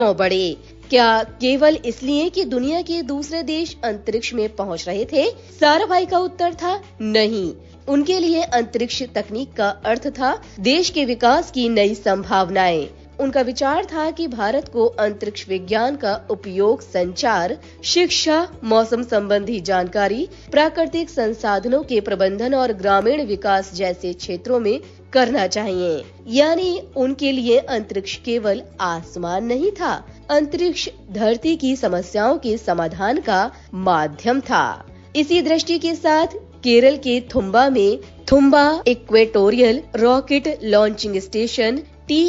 क्यों बढ़े? क्या केवल इसलिए कि दुनिया के दूसरे देश अंतरिक्ष में पहुंच रहे थे? साराभाई का उत्तर था नहीं। उनके लिए अंतरिक्ष तकनीक का अर्थ था देश के विकास की नई संभावनाएं। उनका विचार था कि भारत को अंतरिक्ष विज्ञान का उपयोग संचार, शिक्षा, मौसम संबंधी जानकारी, प्राकृतिक संसाधनों के प्रबंधन और ग्रामीण विकास जैसे क्षेत्रों में करना चाहिए। यानी उनके लिए अंतरिक्ष केवल आसमान नहीं था, अंतरिक्ष धरती की समस्याओं के समाधान का माध्यम था। इसी दृष्टि के साथ केरल के Thumba equatorial rocket launching station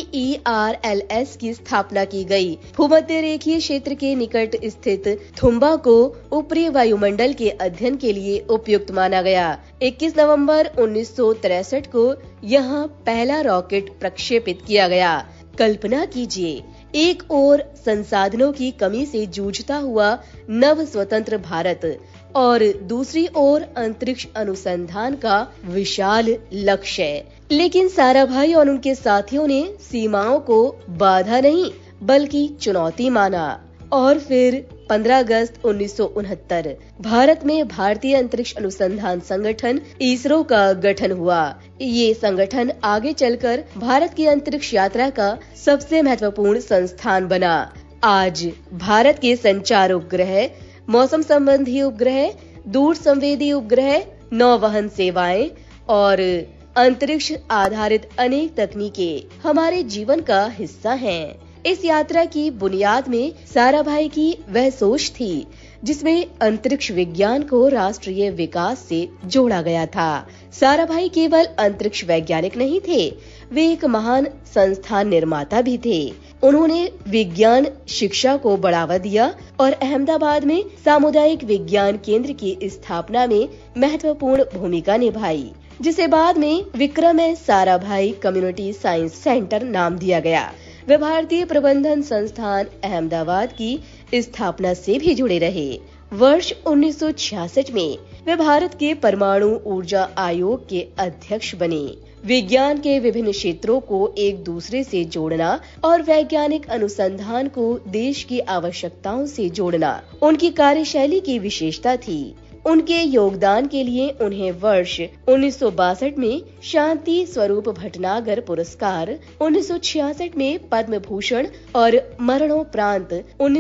TERLS की स्थापना की गई। भूमध्य रेखीय क्षेत्र के निकट स्थित थुम्बा को ऊपरी वायुमंडल के अध्ययन के लिए उपयुक्त माना गया। 21 नवंबर 1963 को यहां पहला रॉकेट प्रक्षेपित किया गया। कल्पना कीजिए, एक ओर संसाधनों की कमी से जूझता हुआ नव स्वतंत्र भारत और दूसरी ओर अंतरिक्ष अनुसंधान का विशाल लक्ष्य। लेकिन साराभाई और उनके साथियों ने सीमाओं को बाधा नहीं बल्कि चुनौती माना। और फिर 15 अगस्त 1969 भारत में भारतीय अंतरिक्ष अनुसंधान संगठन इसरो का गठन हुआ। ये संगठन आगे चलकर भारत की अंतरिक्ष यात्रा का सबसे महत्वपूर्ण संस्थान बना। आज भारत के संचार उपग्रह, मौसम संबंधी उपग्रह, दूर संवेदी उपग्रह, नौवहन सेवाएं और अंतरिक्ष आधारित अनेक तकनीकें हमारे जीवन का हिस्सा हैं। इस यात्रा की बुनियाद में साराभाई की वह सोच थी जिसमें अंतरिक्ष विज्ञान को राष्ट्रीय विकास से जोड़ा गया था। साराभाई केवल अंतरिक्ष वैज्ञानिक नहीं थे, वे एक महान संस्थान निर्माता भी थे। उन्होंने विज्ञान शिक्षा को बढ़ावा दिया और अहमदाबाद में सामुदायिक विज्ञान केंद्र की स्थापना में महत्वपूर्ण भूमिका निभाई, जिसे बाद में Vikram Sarabhai community science centre नाम दिया गया। वे भारतीय प्रबंधन संस्थान अहमदाबाद की स्थापना से भी जुड़े रहे। वर्ष 1966 में वे भारत के परमाणु ऊर्जा आयोग के अध्यक्ष बने। विज्ञान के विभिन्न क्षेत्रों को एक दूसरे से जोड़ना और वैज्ञानिक अनुसंधान को देश की आवश्यकताओं से जोड़ना उनकी कार्यशैली की विशेषता थी। उनके योगदान के लिए उन्हें वर्ष 1962 में शांति स्वरूप भटनागर पुरस्कार, 1966 में पद्म भूषण और मरणोपरांत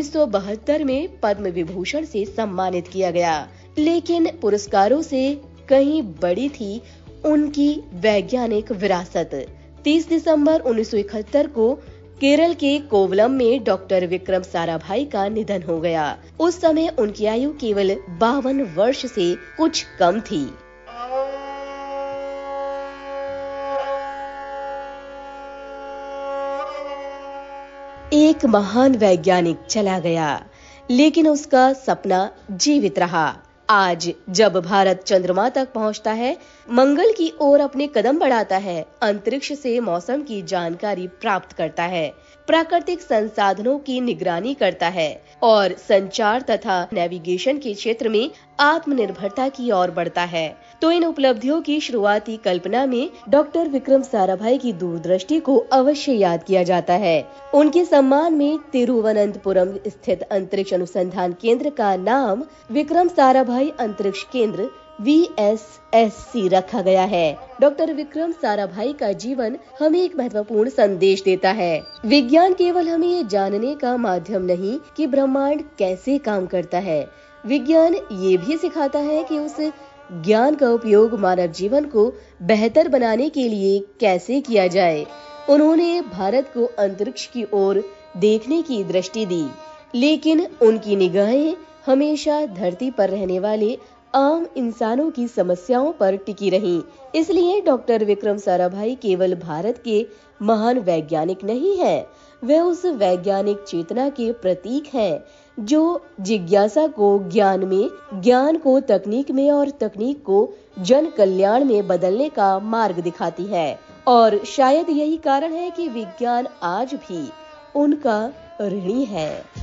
1972 में पद्म विभूषण से सम्मानित किया गया। लेकिन पुरस्कारों से कहीं बड़ी थी उनकी वैज्ञानिक विरासत। 30 दिसंबर 1971 को केरल के कोवलम में डॉक्टर विक्रम साराभाई का निधन हो गया। उस समय उनकी आयु केवल 52 वर्ष से कुछ कम थी। एक महान वैज्ञानिक चला गया, लेकिन उसका सपना जीवित रहा। आज जब भारत चंद्रमा तक पहुंचता है, मंगल की ओर अपने कदम बढ़ाता है, अंतरिक्ष से मौसम की जानकारी प्राप्त करता है, प्राकृतिक संसाधनों की निगरानी करता है और संचार तथा नेविगेशन के क्षेत्र में आत्मनिर्भरता की ओर बढ़ता है, तो इन उपलब्धियों की शुरुआती कल्पना में डॉक्टर विक्रम साराभाई की दूरदृष्टि को अवश्य याद किया जाता है। उनके सम्मान में तिरुवनंतपुरम स्थित अंतरिक्ष अनुसंधान केंद्र का नाम विक्रम साराभाई अंतरिक्ष केंद्र VSSC रखा गया है। डॉक्टर विक्रम साराभाई का जीवन हमें एक महत्वपूर्ण संदेश देता है। विज्ञान केवल हमें ये जानने का माध्यम नहीं कि ब्रह्मांड कैसे काम करता है, विज्ञान ये भी सिखाता है कि उस ज्ञान का उपयोग मानव जीवन को बेहतर बनाने के लिए कैसे किया जाए। उन्होंने भारत को अंतरिक्ष की ओर देखने की दृष्टि दी, लेकिन उनकी निगाहें हमेशा धरती पर रहने वाले आम इंसानों की समस्याओं पर टिकी रहीं। इसलिए डॉक्टर विक्रम साराभाई केवल भारत के महान वैज्ञानिक नहीं हैं, वे उस वैज्ञानिक चेतना के प्रतीक हैं जो जिज्ञासा को ज्ञान में, ज्ञान को तकनीक में और तकनीक को जन कल्याण में बदलने का मार्ग दिखाती है। और शायद यही कारण है कि विज्ञान आज भी उनका ऋणी है।